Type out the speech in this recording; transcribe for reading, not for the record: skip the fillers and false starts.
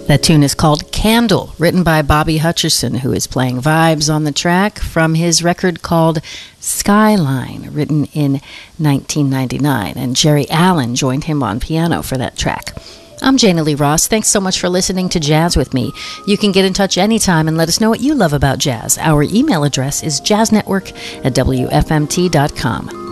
That tune is called Candle, written by Bobby Hutcherson, who is playing vibes on the track from his record called Skyline, written in 1999. And Jerry Allen joined him on piano for that track. I'm Jana Lee Ross. Thanks so much for listening to Jazz with me. You can get in touch anytime and let us know what you love about jazz. Our email address is jazznetwork@wfmt.com.